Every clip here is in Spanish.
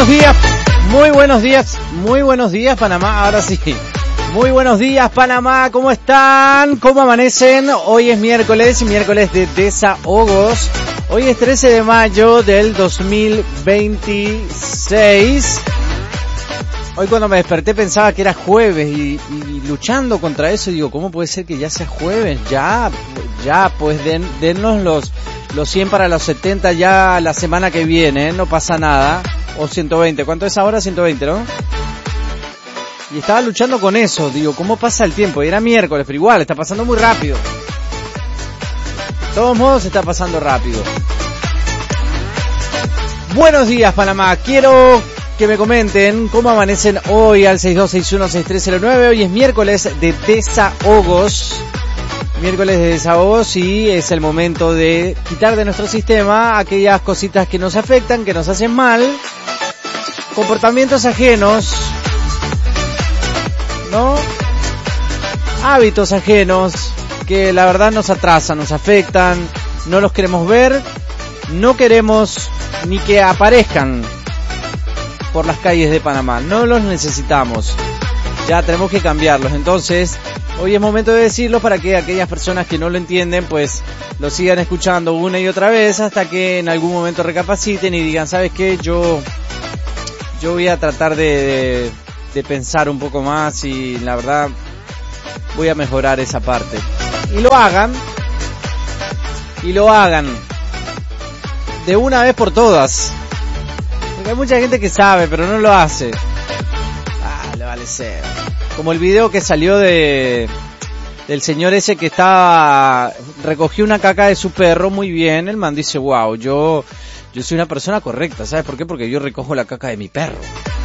muy buenos días Panamá, ahora sí. Muy buenos días Panamá, ¿cómo están? ¿Cómo amanecen? Hoy es miércoles de desahogos. Hoy es 13 de mayo del 2026. Hoy cuando me desperté pensaba que era jueves y luchando contra eso digo, ¿cómo puede ser que ya sea jueves? Ya, pues dennos los 100 para los 70 ya la semana que viene, no pasa nada. O 120, ¿cuánto es ahora? 120, ¿no? Y estaba luchando con eso, digo, ¿cómo pasa el tiempo? Y era miércoles, pero igual, está pasando muy rápido. De todos modos, está pasando rápido. Buenos días, Panamá. Quiero que me comenten cómo amanecen hoy al 62616309. Hoy es miércoles de desahogos. Miércoles de desahogos y es el momento de quitar de nuestro sistema aquellas cositas que nos afectan, que nos hacen mal, comportamientos ajenos, ¿no? Hábitos ajenos que la verdad nos atrasan, nos afectan, no los queremos ver, no queremos ni que aparezcan por las calles de Panamá, no los necesitamos, ya tenemos que cambiarlos. Entonces hoy es momento de decirlo para que aquellas personas que no lo entienden pues lo sigan escuchando una y otra vez hasta que en algún momento recapaciten y digan, ¿sabes qué? Yo voy a tratar de pensar un poco más y la verdad voy a mejorar esa parte. Y lo hagan de una vez por todas. Porque hay mucha gente que sabe pero no lo hace. Le vale ser. Como el video que salió del señor ese que recogió una caca de su perro muy bien. El man dice, wow, yo soy una persona correcta. ¿Sabes por qué? Porque yo recojo la caca de mi perro.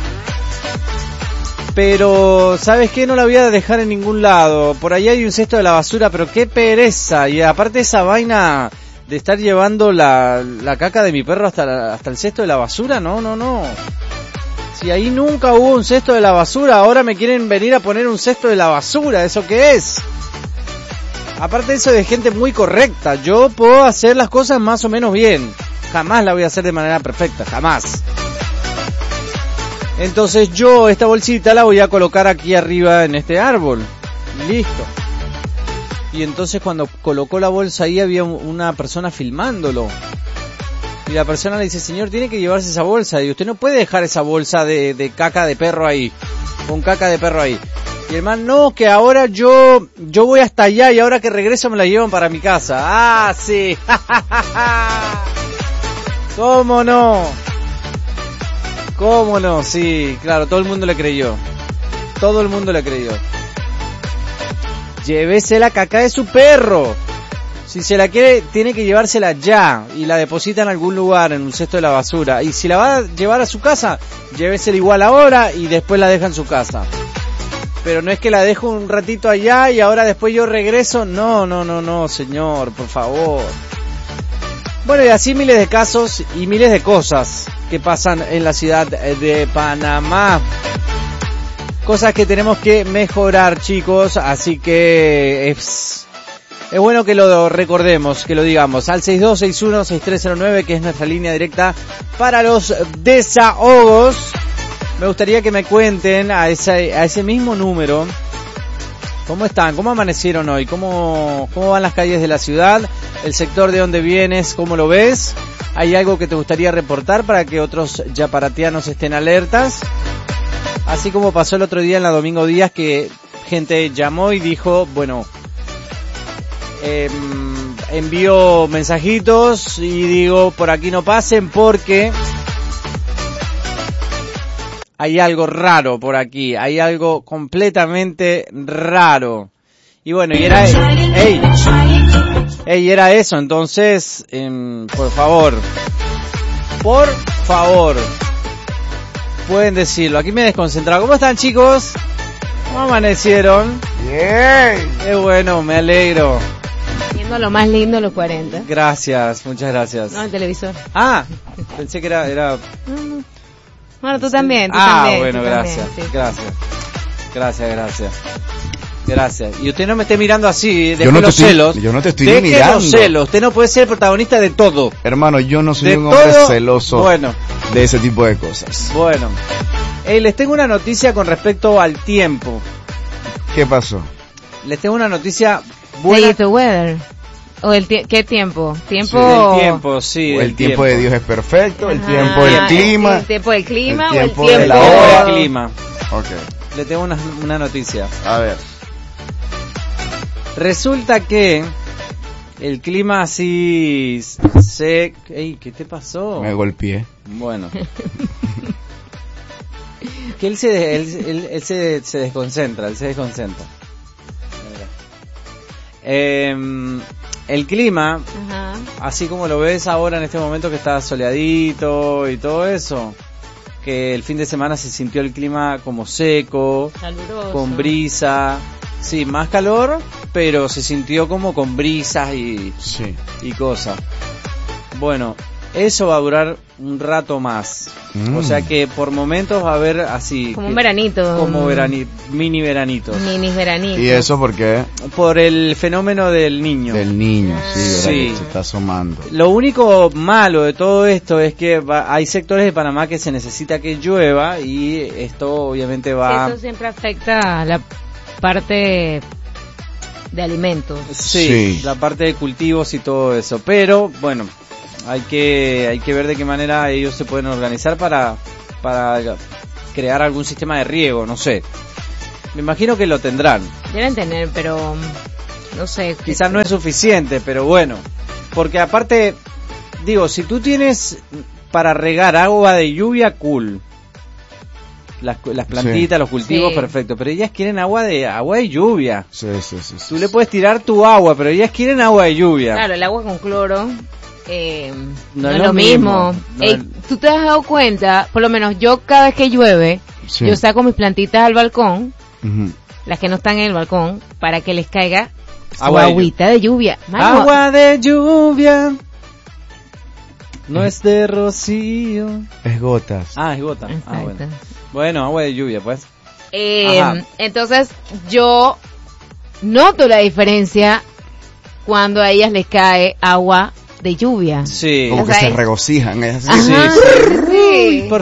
Pero, ¿sabes qué? No la voy a dejar en ningún lado. Por ahí hay un cesto de la basura, pero qué pereza. Y aparte esa vaina de estar llevando la caca de mi perro hasta el cesto de la basura, no. Si ahí nunca hubo un cesto de la basura, ahora me quieren venir a poner un cesto de la basura, ¿eso qué es? Aparte eso de gente muy correcta, yo puedo hacer las cosas más o menos bien, jamás la voy a hacer de manera perfecta, jamás. Entonces yo esta bolsita la voy a colocar aquí arriba en este árbol, y listo. Y entonces cuando colocó la bolsa ahí había una persona filmándolo. Y la persona le dice, señor, tiene que llevarse esa bolsa. Y usted no puede dejar esa bolsa de caca de perro ahí. Con caca de perro ahí. Y el man, no, que ahora yo voy hasta allá y ahora que regreso me la llevan para mi casa. Ah, sí. ¿Cómo no? ¿Cómo no? Sí, claro, todo el mundo le creyó. Todo el mundo le creyó. Llévese la caca de su perro. Si se la quiere, tiene que llevársela ya y la deposita en algún lugar, en un cesto de la basura. Y si la va a llevar a su casa, llévesela igual ahora y después la deja en su casa. Pero no es que la dejo un ratito allá y ahora después yo regreso. No, señor, por favor. Bueno, y así miles de casos y miles de cosas que pasan en la ciudad de Panamá. Cosas que tenemos que mejorar, chicos, así que es bueno que lo recordemos, que lo digamos, al 62616309, que es nuestra línea directa para los desahogos. Me gustaría que me cuenten a ese mismo número, ¿cómo están? ¿Cómo amanecieron hoy? ¿Cómo van las calles de la ciudad? ¿El sector de donde vienes? ¿Cómo lo ves? ¿Hay algo que te gustaría reportar para que otros yaparatianos estén alertas? Así como pasó el otro día en la Domingo Díaz, que gente llamó y dijo, bueno, envío mensajitos y digo, por aquí no pasen porque hay algo raro por aquí, hay algo completamente raro. Y bueno, y era era eso, entonces, por favor, pueden decirlo. Aquí me he desconcentrado. ¿Cómo están, chicos? ¿Cómo amanecieron? Bien. Qué bueno, me alegro. Viendo lo más lindo de los 40. Gracias, muchas gracias. No, el televisor. Ah, pensé que era... No. Bueno, tú también, bueno, gracias, también, sí. Gracias. Y usted no me esté mirando así, celos. Yo no te estoy deje mirando. Los celos. Usted no puede ser protagonista de todo. Hermano, yo no soy de un hombre todo, celoso. Bueno, de ese tipo de cosas. Bueno, les tengo una noticia con respecto al tiempo. ¿Qué pasó? Les tengo una noticia buena. Say the weather. O ¿qué tiempo? Tiempo. Del tiempo, sí. O el tiempo de Dios es perfecto, el Ajá. tiempo del clima. El tiempo del clima el o el tiempo tiempo de la Tiempo hora. del clima. Ok, Le tengo una noticia. a ver. Resulta que el clima así se... Ey, ¿qué te pasó? Me golpeé. Bueno. Que él se desconcentra, él se desconcentra. El clima, Ajá. así como lo ves ahora en este momento que está soleadito y todo eso, que el fin de semana se sintió el clima como seco, Caluroso. con brisa, sí, más calor, pero se sintió como con brisas y cosas. Bueno, eso va a durar un rato más. O sea que por momentos va a haber así... Como un veranito. Como mini veranitos. Mini veranito. ¿Y eso por qué? Por el fenómeno del niño. Del niño, sí, ¿verdad? Sí. Que se está asomando. Lo único malo de todo esto es que hay sectores de Panamá que se necesita que llueva y esto obviamente va... Eso siempre afecta a la parte de alimentos. Sí, la parte de cultivos y todo eso. Pero bueno, hay que ver de qué manera ellos se pueden organizar para crear algún sistema de riego, no sé. Me imagino que lo tendrán. Deben tener, pero no sé. Quizás no es suficiente, pero bueno. Porque aparte, digo, si tú tienes para regar agua de lluvia, cool. Las plantitas, los cultivos, Sí. perfecto. Pero ellas quieren agua de lluvia. Sí. Tú le puedes tirar tu agua, pero ellas quieren agua de lluvia. Claro, el agua con cloro No es lo mismo. No Ey, es- ¿tú te has dado cuenta? Por lo menos yo cada vez que llueve, Sí. yo saco mis plantitas al balcón, Ujú. las que no están en el balcón, para que les caiga su Agua de agüita de lluvia. Mano, Agua de lluvia. No es de rocío. Es gotas. Ah, es gota. Ah, Exacto. bueno. Bueno, agua de lluvia, pues. Ajá. Entonces yo noto la diferencia cuando a ellas les cae agua de lluvia. Sí. Como o que sea, se es- regocijan. Es así. Ajá, Sí. sí. Uy, por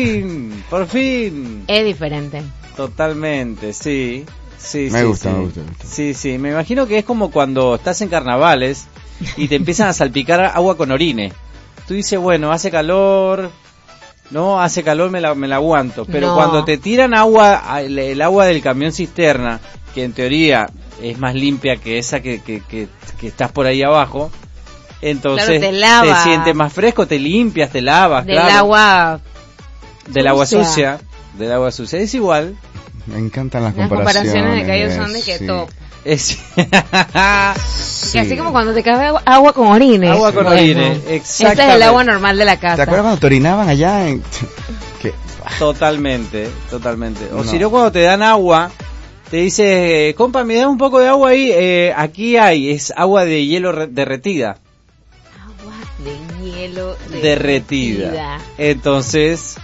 fin. Es diferente. Totalmente, sí. Sí, Me sí, gusta, sí. me gusta. Sí, me imagino que es como cuando estás en carnavales y te empiezan a salpicar agua con orine. Tú dices, bueno, hace calor, no, hace calor, me la aguanto. Pero No. cuando te tiran agua, el agua del camión cisterna, que en teoría es más limpia que esa que estás por ahí abajo, entonces Claro, te lava. sientes más fresco, te limpias, te lavas, Del claro. agua. Del agua sucia. sucia. Del agua sucia. Es igual. Me encantan las Las comparaciones. comparaciones de Cayo son de que sí. top. Es Sí. Que así como cuando te cae agua con orines. Agua con Bueno, orines, Ese es exactamente. el agua normal de la casa. ¿Te acuerdas cuando te orinaban allá en... que Totalmente. O No. si no, cuando te dan agua, te dice, compa, me das un poco de agua ahí. Aquí es agua de hielo derretida. Agua de hielo Derretida. Entonces,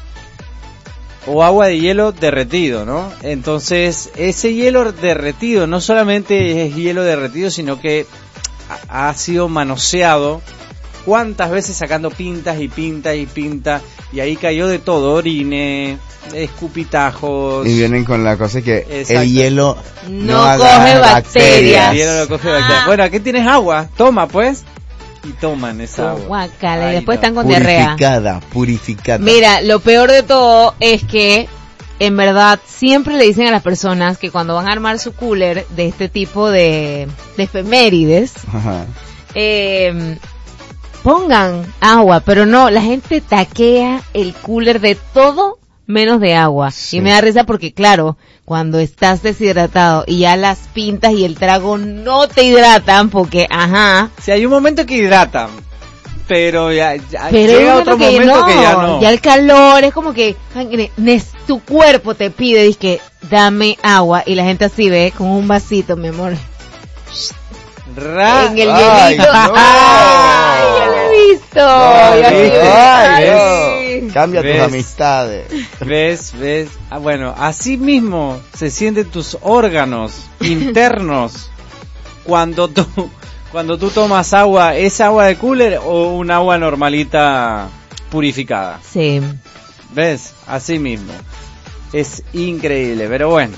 o agua de hielo derretido, ¿no? Entonces, ese hielo derretido no solamente es hielo derretido, sino que ha sido manoseado cuántas veces sacando pintas y pintas y pintas, y ahí cayó de todo, orine, escupitajos. y vienen con la cosa que Exacto. el hielo No agarra coge bacterias. El hielo lo coge Ah. bacterias. Bueno, aquí tienes agua, toma pues. Y toman esa agua. Guácala, y Ay, después no. están con diarrea. Purificada. Mira, lo peor de todo es que en verdad siempre le dicen a las personas que cuando van a armar su cooler de este tipo de efemérides, Ajá. pongan agua, pero no, la gente taquea el cooler de todo menos de agua. Sí. Y me da risa porque claro, cuando estás deshidratado y ya las pintas y el trago no te hidratan porque, ajá, Si hay un momento que hidratan, pero ya pero llega hay otro momento momento que ya no. ya el calor es como que tu cuerpo te pide, dice que dame agua y la gente así ve con un vasito, mi amor, en el Ay, hielito. no. Ay, ya lo he visto. No, Y así ¿viste? de, Ay, ay. no. Cambia ¿Ves? tus amistades. ¿Ves? Bueno, así mismo se sienten tus órganos internos cuando tú tomas agua. ¿Es agua de cooler o un agua normalita purificada. Sí. ¿Ves? Así mismo. Es increíble, pero bueno.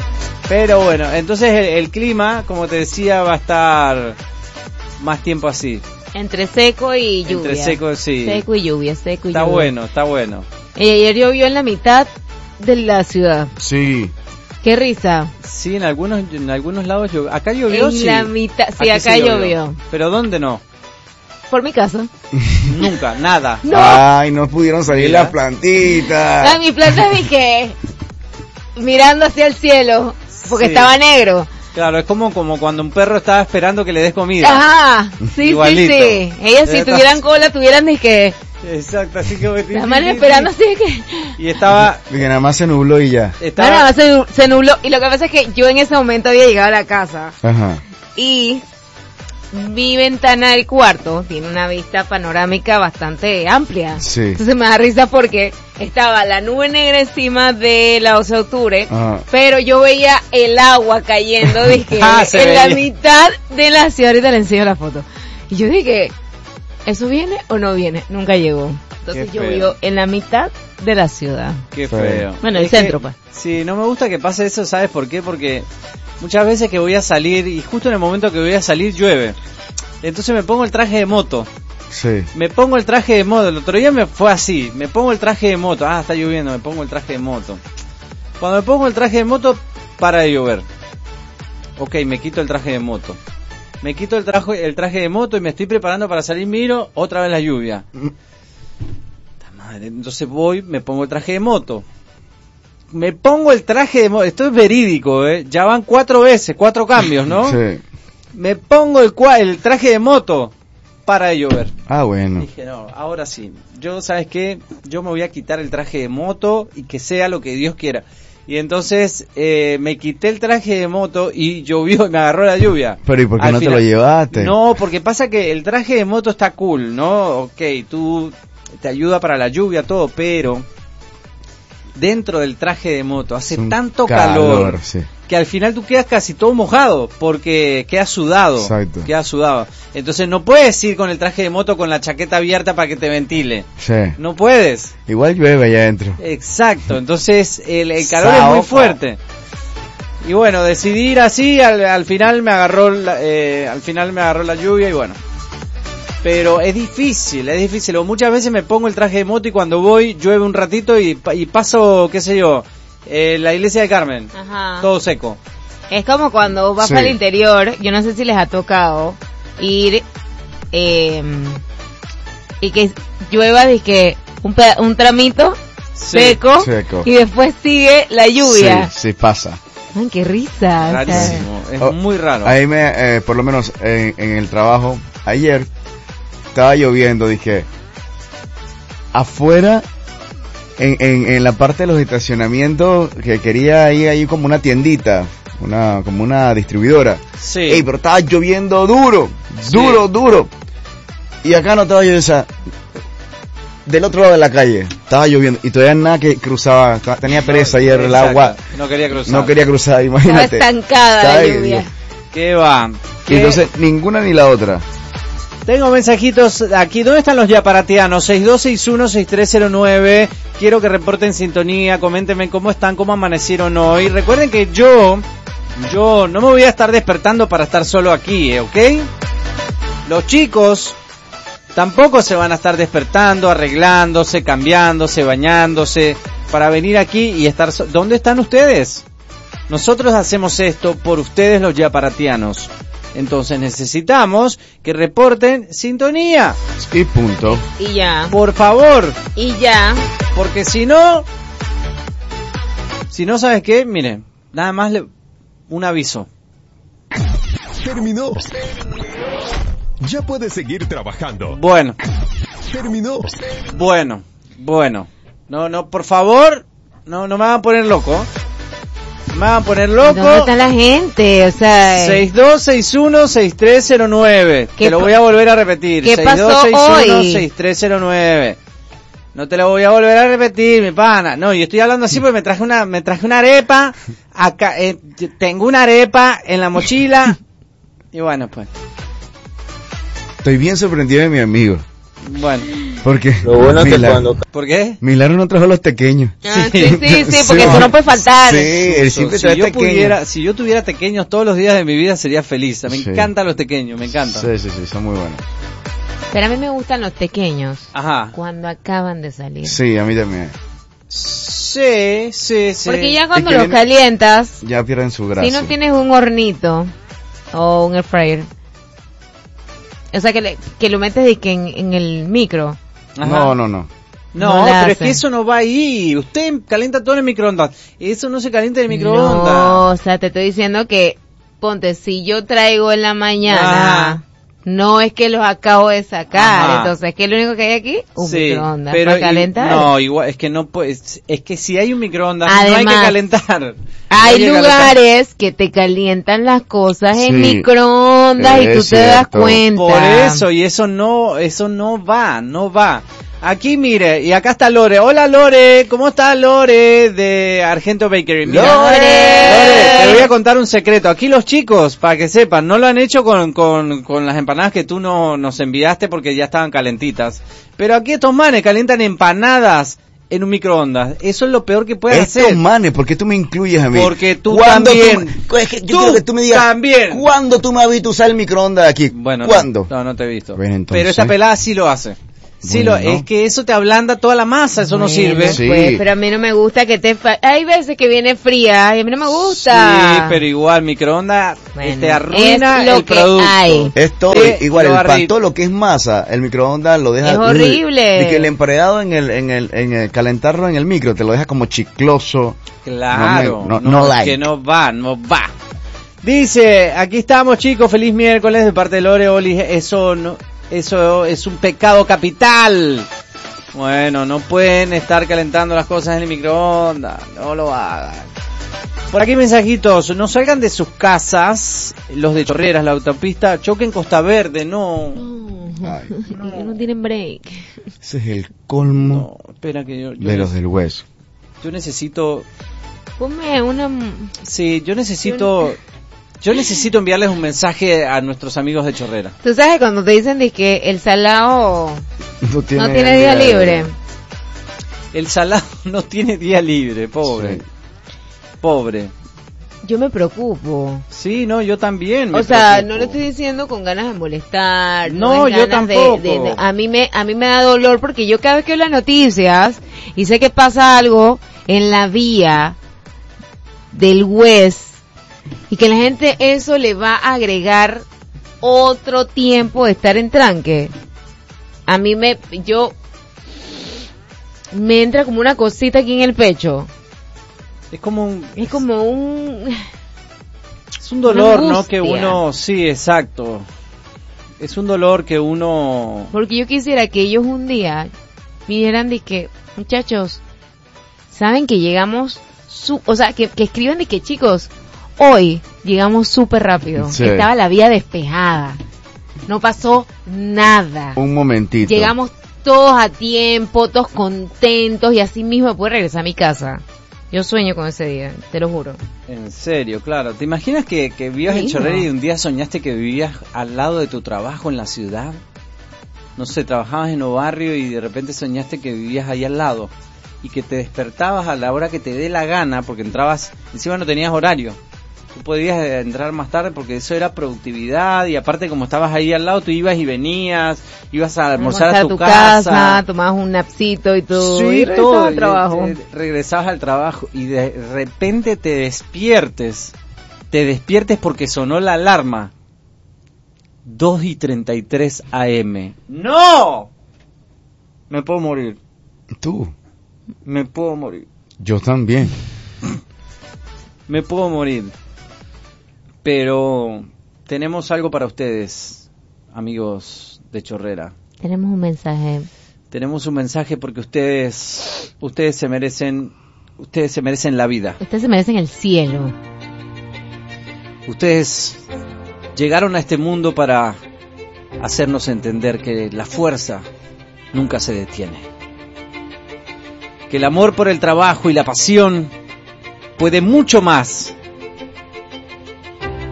Entonces el clima, como te decía, va a estar más tiempo así. Entre seco y lluvia. Entre seco, sí. Seco y lluvia, seco y Está lluvia. bueno, está bueno. Y ayer llovió en la mitad de la ciudad. Sí. Qué risa. Sí, en algunos lados llovió. Acá llovió, sí. En la mitad, sí, Aquí acá sí llovió. Pero ¿dónde no? Por mi casa. Nunca, nada. No. Ay, no pudieron salir Mira. las plantitas. Ah, mi planta dije mirando hacia el cielo porque Sí. estaba negro. Claro, es como cuando un perro estaba esperando que le des comida. Ajá, sí, Igualito. sí. Ellas si Está- tuvieran cola tuvieran dije Exacto, así que... las manos esperando así que Y estaba... Que nada más se nubló y ya. nada, se nubló. Y lo que pasa es que yo en ese momento había llegado a la casa Ajá. y mi ventana del cuarto tiene una vista panorámica bastante amplia. Sí. Entonces me da risa porque estaba la nube negra encima de la 12 de octubre, Ajá. pero yo veía el agua cayendo, dije, Se en la veía. mitad de la ciudad. Ahorita le enseño la foto. Y yo dije, ¿eso viene o no viene? Nunca llegó. Entonces Qué feo. llovió en la mitad de la ciudad. Qué Feo. feo. Bueno, el Es que- centro, pues. Sí, no me gusta que pase eso, ¿sabes por qué? Porque muchas veces que voy a salir y justo en el momento que voy a salir llueve. Entonces me pongo el traje de moto. Sí. Me pongo el traje de moto. El otro día me fue así. Me pongo el traje de moto. Ah, está lloviendo. Me pongo el traje de moto. Cuando me pongo el traje de moto, para de llover. Ok, me quito el traje de moto. Me quito el traje de moto y me estoy preparando para salir. Miro, otra vez la lluvia. Puta madre. Entonces voy, me pongo el traje de moto. Me pongo el traje de moto. Esto es verídico, ¿eh? Ya van 4 veces, 4 cambios, ¿no? Sí. Me pongo el traje de moto. Para de llover. Ah, bueno. Dije, no, ahora sí. Yo, ¿sabes qué? Yo me voy a quitar el traje de moto y que sea lo que Dios quiera. Y entonces me quité el traje de moto y llovió y me agarró la lluvia. Pero ¿y por qué Al no te final. lo llevaste? No, porque pasa que el traje de moto está cool, ¿no? Ok, tú te ayuda para la lluvia, todo, pero dentro del traje de moto hace Es un tanto calor sí. que al final tú quedas casi todo mojado porque quedas sudado. Exacto. Quedas sudado. Entonces no puedes ir con el traje de moto con la chaqueta abierta para que te ventile. Sí. No puedes. Igual llueve allá adentro. Exacto. Entonces el calor es muy Saopa. fuerte. Y bueno, decidí ir así, al final me agarró la lluvia y bueno. Pero es difícil. O muchas veces me pongo el traje de moto y cuando voy llueve un ratito y paso, qué sé yo, la iglesia de Carmen. Ajá. Todo seco. Es como cuando vas Sí. al interior, yo no sé si les ha tocado ir y que llueva de que un tramito Sí. seco, Seco. y después sigue la lluvia. Sí, sí pasa. Ay, qué risa. o sea, Rarísimo. Es Oh, muy raro. Ahí por lo menos en el trabajo, ayer estaba lloviendo, dije, afuera, en la parte de los estacionamientos, que quería ir ahí como una tiendita, como una distribuidora. Sí. Ey, pero estaba lloviendo duro. Y acá no estaba lloviendo, o sea, del otro lado de la calle, estaba lloviendo, y todavía nada que cruzaba, tenía pereza ayer el Exacto. agua, No quería cruzar. no quería cruzar, estaba imagínate. estancada la Ay, lluvia. Dios. ¿Qué va? Y entonces, ninguna ni la otra. Tengo mensajitos aquí. ¿Dónde están los yaparatianos? 6261-6309. Quiero que reporten sintonía. Coméntenme cómo están, cómo amanecieron hoy. Recuerden que yo no me voy a estar despertando para estar solo aquí, ¿ok? Los chicos tampoco se van a estar despertando, arreglándose, cambiándose, bañándose para venir aquí y estar... ¿Dónde están ustedes? Nosotros hacemos esto por ustedes, los yaparatianos. Entonces necesitamos que reporten sintonía. Y punto. Y ya. Por favor. Y ya. Porque si no, ¿sabes qué? Miren, nada más un aviso. Terminó. Ya puedes seguir trabajando. Bueno. Bueno. No, por favor, no me hagan poner loco. Me van a poner loco. ¿Dónde está la gente? O sea, 6261-6309. Te lo voy a volver a repetir. ¿Qué pasó hoy? 6261-6309. No te lo voy a volver a repetir, mi pana. No, yo estoy hablando así porque me traje una arepa. Acá, tengo una arepa en la mochila. Y bueno, pues. Estoy bien sorprendido de mi amigo. Bueno, Porque Lo bueno es que cuando ¿por qué? Milagro no trajo los tequeños. Ah, sí, porque eso no puede faltar. Sí, él siempre trae tequeños. Si yo tuviera tequeños todos los días de mi vida sería feliz. Me Sí. encantan los tequeños, me encantan. Sí, son muy buenos. Pero a mí me gustan los pequeños Ajá. cuando acaban de salir. Sí, a mí también. Sí. Porque ya cuando Es que los calientas, Ya pierden su gracia. si no tienes un hornito o un air fryer, o sea que lo metes de que en el micro. Ajá. No. No, No la pero es hacen. que eso no va ahí. Usted calienta todo en el microondas. Eso no se calienta en el microondas. No, o sea, te estoy diciendo que, ponte, si yo traigo en la mañana, Ajá. no es que los acabo de sacar, Ajá. entonces, ¿qué es lo único que hay aquí? Un Sí, microondas pero para calentar. no, igual, es que no puedes, es que si hay un microondas no hay que Además, calentar. Hay que calentar. lugares que te calientan las cosas en Sí, microondas y tú es te das cierto. cuenta. Por eso, y eso no va. Aquí mire, y acá está Lore. Hola Lore, ¿cómo está Lore de Argento Bakery? Mira, ¡Lore! Lore, te voy a contar un secreto. Aquí los chicos, para que sepan, no lo han hecho con las empanadas que tú nos enviaste porque ya estaban calentitas. Pero aquí estos manes calientan empanadas en un microondas. Eso es lo peor que puedes Estos hacer. manes, ¿por qué tú me incluyes a mí? Porque tú ¿Cuándo también. Es que yo Tú quiero que tú me digas. también. ¿Cuándo tú me has visto usar el microondas aquí? Bueno, ¿Cuándo? No te he visto. Bueno, entonces. Pero esta pelada sí lo hace. Sí, Bueno. es que eso te ablanda toda la masa, eso no Bueno, sirve. Sí. pues, pero a mí no me gusta que hay veces que viene fría y a mí no me gusta. Sí, pero igual microondas Bueno, te arruina es lo el que producto. hay. Es todo igual, lo el pan, arri- todo lo que es masa, el microondas lo deja... Es horrible. Y que el emparedado en el calentarlo en el micro te lo deja como chicloso. Claro, No es like. que no va. Dice, aquí estamos chicos, feliz miércoles de parte de Lore Oli, eso es un pecado capital. Bueno, no pueden estar calentando las cosas en el microondas, no lo hagan. Por aquí mensajitos, no salgan de sus casas, los de Chorreras, la autopista, choquen Costa Verde, no. Ay, Y no tienen break. ese es el colmo No, espera que yo de los del hueso. yo necesito, Ponme una... sí, yo necesito enviarles un mensaje a nuestros amigos de Chorrera. Tú sabes cuando te dicen de que el salado No no tiene día libre. El salado no tiene día libre, pobre. Sí. Pobre. Yo me preocupo. Sí, no, yo también. me O sea, preocupo. no lo estoy diciendo con ganas de molestar. No, es yo ganas tampoco. a mí me da dolor porque yo cada vez que veo las noticias y sé que pasa algo en la vía del West y que la gente eso le va a agregar otro tiempo de estar en tranque. A mí me entra como una cosita aquí en el pecho. Es como un... Es como un... Es un dolor, Una ¿no? Que angustia. uno... Sí, exacto. Es un dolor que uno... Porque yo quisiera que ellos un día vinieran de que, muchachos, saben que llegamos, o sea, que escriban de que, chicos, hoy llegamos súper rápido. Sí. Estaba la vía despejada. No pasó nada. Un momentito. Llegamos todos a tiempo, todos contentos y así mismo puedo regresar a mi casa. Yo sueño con ese día, te lo juro. En serio, claro. ¿Te imaginas que vivas en Sí, Chorrera no. y un día soñaste que vivías al lado de tu trabajo en la ciudad? No sé, trabajabas en Obarrio y de repente soñaste que vivías ahí al lado y que te despertabas a la hora que te dé la gana porque entrabas, encima no tenías horario. Tú podías entrar más tarde porque eso era productividad y aparte como estabas ahí al lado tú ibas y venías, ibas a almorzar a tu casa. tomabas un napsito y todo. Sí, y regresabas todo. al trabajo. Regresabas al trabajo y de repente te despiertes porque sonó la alarma. 2:33 AM. ¡No! Me puedo morir. Tú. Me puedo morir. Yo también. Me puedo morir. Pero tenemos algo para ustedes, amigos de Chorrera. Tenemos un mensaje. Tenemos un mensaje porque ustedes se merecen la vida. Ustedes se merecen el cielo. Ustedes llegaron a este mundo para hacernos entender que la fuerza nunca se detiene. Que el amor por el trabajo y la pasión puede mucho más.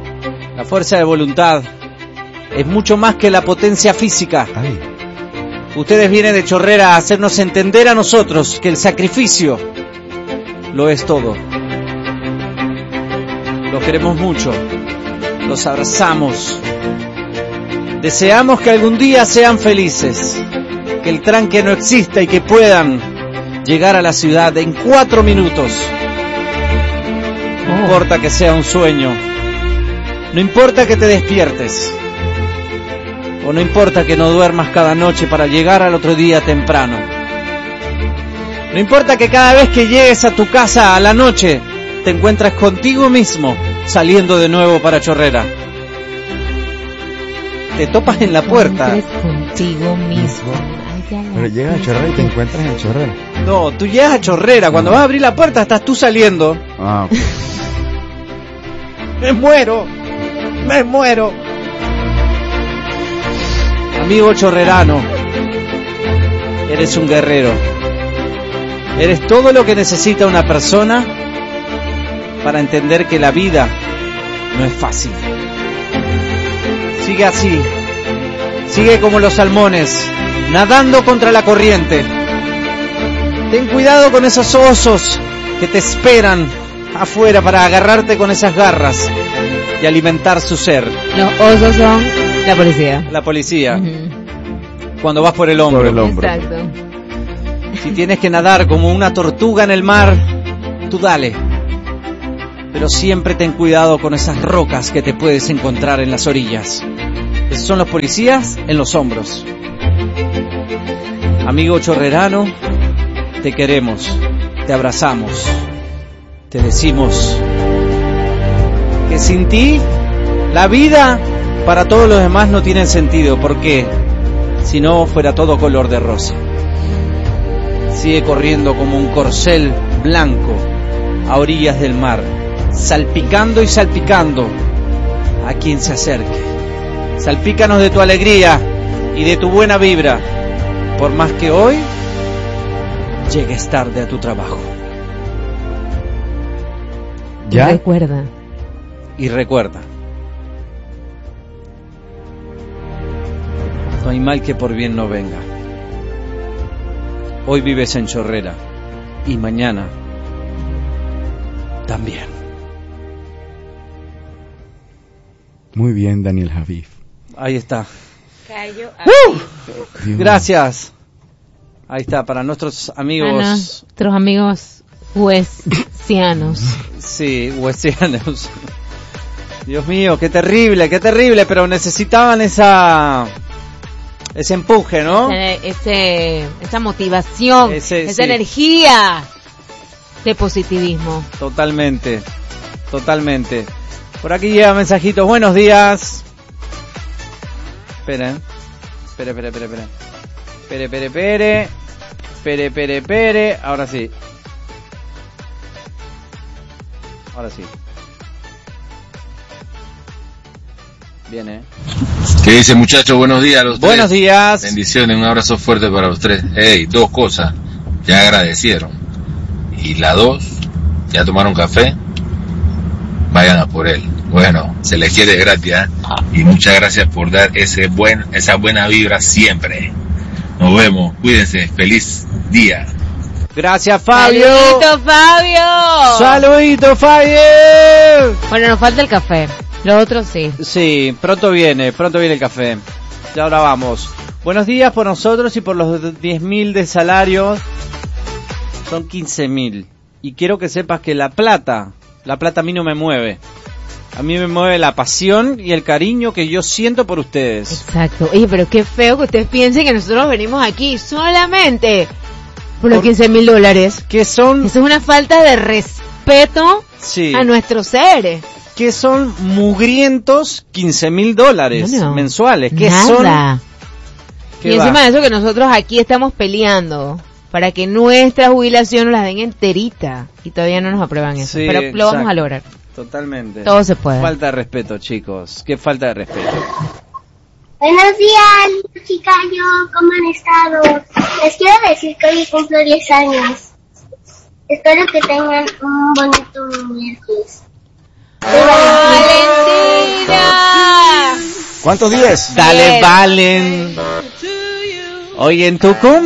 La fuerza de voluntad es mucho más que la potencia física. Ay. Ustedes vienen de Chorrera a hacernos entender a nosotros que el sacrificio lo es todo. Los queremos mucho, los abrazamos. Deseamos que algún día sean felices, que el tranque no exista y que puedan llegar a la ciudad en 4 minutos. No importa que sea un sueño, no importa que te despiertes, o no importa que no duermas cada noche para llegar al otro día temprano. No importa que cada vez que llegues a tu casa a la noche te encuentres contigo mismo saliendo de nuevo para Chorrera. Te topas en la puerta. Contigo mismo. Pero llegas a Chorrera y te encuentras en Chorrera. No, tú llegas a Chorrera. Cuando vas a abrir la puerta estás tú saliendo. Ah, Me muero. Amigo chorrerano, eres un guerrero. Eres todo lo que necesita una persona para entender que la vida no es fácil. Sigue así, sigue como los salmones, nadando contra la corriente. Ten cuidado con esos osos que te esperan afuera para agarrarte con esas garras y alimentar su ser. Los osos son la policía. La policía. Cuando vas por el hombro. Por el hombro. Exacto. Si tienes que nadar como una tortuga en el mar, tú dale. Pero siempre ten cuidado con esas rocas que te puedes encontrar en las orillas. Esos son los policías en los hombros. Amigo chorrerano, te queremos, te abrazamos, te decimos que sin ti la vida para todos los demás no tiene sentido, porque si no fuera todo color de rosa. Sigue corriendo como un corcel blanco a orillas del mar, salpicando y salpicando a quien se acerque. Salpícanos de tu alegría y de tu buena vibra, por más que hoy llegues tarde a tu trabajo. ¿Ya? Y recuerda, no hay mal que por bien no venga. Hoy vives en Chorrera y mañana también. Muy bien, Daniel Javid. Ahí está. Callo. Gracias. Ahí está, para nuestros amigos. Nuestros amigos huesianos. Sí, huesianos. Dios mío, qué terrible, pero necesitaban ese empuje, ¿no? Esa motivación, esa sí. energía de positivismo. Totalmente. Por aquí llega mensajitos. Buenos días. Espera. Espere. Ahora sí. Viene. ¿Qué dice, muchachos? Buenos días a los tres. Buenos días. Bendiciones, un abrazo fuerte para los tres. Dos cosas. Ya agradecieron. Y la 2, ya tomaron café. Vayan a por él. Bueno, se les quiere gratis, ¿eh? Y muchas gracias por dar esa buena vibra siempre. Nos vemos. Cuídense. Feliz día. Gracias, Fabio. Saludito, Fabio. Bueno, nos falta el café. Lo otro sí. Sí, pronto viene el café. Ya ahora vamos. Buenos días por nosotros y por los 10.000 de salario. Son 15.000. Y quiero que sepas que la plata a mí no me mueve. A mí me mueve la pasión y el cariño que yo siento por ustedes. Exacto. Oye, pero qué feo que ustedes piensen que nosotros venimos aquí solamente por los $15,000. Que son... Eso es una falta de respeto a nuestros seres. Que son mugrientos $15,000 mensuales. Que nada. ¿Qué y encima de eso que nosotros aquí estamos peleando para que nuestra jubilación nos la den enterita y todavía no nos aprueban eso. Sí, pero lo vamos a lograr. Totalmente. Todo se puede. Falta de respeto, chicos. Qué falta de respeto. Buenos días, chicayo. ¿Cómo han estado? Les quiero decir que hoy cumplo 10 años. Espero que tengan un bonito miércoles. ¡Valentina! ¿Cuántos días? Dale, Valen. Hoy en Tucumán